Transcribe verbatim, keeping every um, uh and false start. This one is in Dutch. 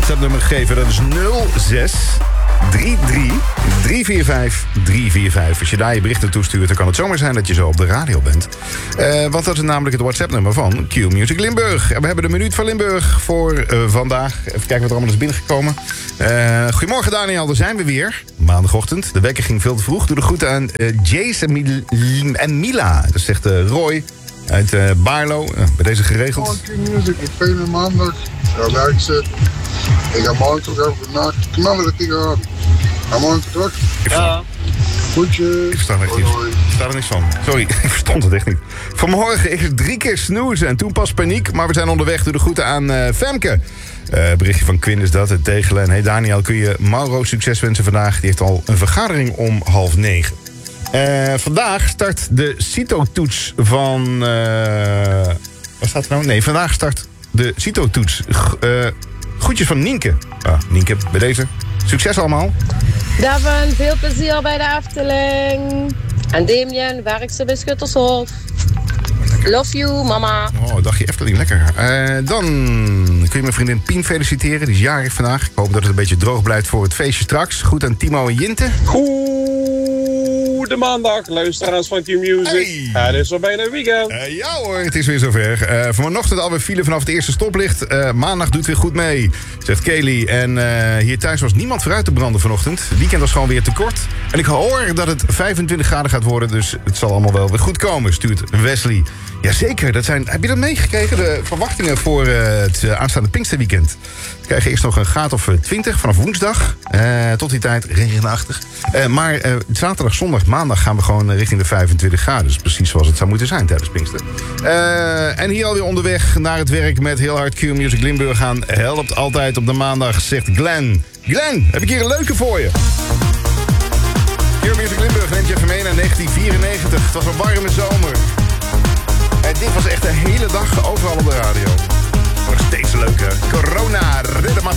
WhatsApp-nummer geven. Dat is nul zes drie drie drie vier vijf drie vier vijf. Als je daar je berichten toestuurt, dan kan het zomaar zijn dat je zo op de radio bent. Uh, want dat is namelijk het WhatsApp-nummer van Q Music Limburg. En we hebben de minuut van Limburg voor uh, vandaag. Even kijken wat er allemaal is binnengekomen. Uh, goedemorgen Daniel, daar zijn we weer. Maandagochtend. De wekker ging veel te vroeg. Doe de groeten aan uh, Jace en, Mil- en Mila. Dat zegt uh, Roy uit uh, Baarlo. Uh, bij deze geregeld. Q Music, ik fijne maandag. Ja, werk ze. Ik ga morgen toch even naar knallen tegen. Ga morgen terug. Ja. Goedjes. Ik versta er echt niet. Ik versta er niks van. Sorry, ik verstond het echt niet. Vanmorgen is het drie keer snoezen en toen pas paniek. Maar we zijn onderweg. Doe de groeten aan uh, Femke. Uh, berichtje van Quinn is dat, het Tegelen. En hey Daniel, kun je Mauro succes wensen vandaag? Die heeft al een vergadering om half negen. Uh, vandaag start de CITO-toets van... Uh, wat staat er nou? Nee, vandaag start de CITO-toets. Uh, groetjes van Nienke. Ah, Nienke, bij deze. Succes allemaal. Davon, veel plezier bij de Efteling. En Damien, werkster bij Schuttershof. Love you, mama. Oh, dagje Efteling, lekker. Uh, dan kun je mijn vriendin Pien feliciteren. Die is jarig vandaag. Ik hoop dat het een beetje droog blijft voor het feestje straks. Goed aan Timo en Jinte. Goede maandag, luisteraars van Q Music. Hey. Het is al bijna weekend. Uh, ja hoor, het is weer zover. Uh, vanochtend alweer file vanaf het eerste stoplicht. Uh, maandag doet weer goed mee, zegt Kelly. En uh, hier thuis was niemand vooruit te branden vanochtend. Het weekend was gewoon weer te kort. En ik hoor dat het vijfentwintig graden gaat worden. Dus het zal allemaal wel weer goed komen, stuurt Wesley. Jazeker, dat zijn, heb je dat meegekregen? De verwachtingen voor uh, het uh, aanstaande Pinksterweekend. We krijgen eerst nog een graad of twintig vanaf woensdag. Uh, tot die tijd regenachtig. Uh, maar uh, zaterdag, zondag, maandag gaan we gewoon richting de vijfentwintig graden. Dus precies zoals het zou moeten zijn tijdens Pinkster. Uh, en hier alweer onderweg naar het werk met heel hard Q Music Limburg gaan. Helpt altijd op de maandag, zegt Glenn. Glenn, heb ik hier een leuke voor je. Q Music Limburg neemt je even mee naar negentien vierennegentig. Het was een warme zomer. En dit was echt de hele dag overal op de radio. Nog steeds leuk, hè? Corona, redden maar.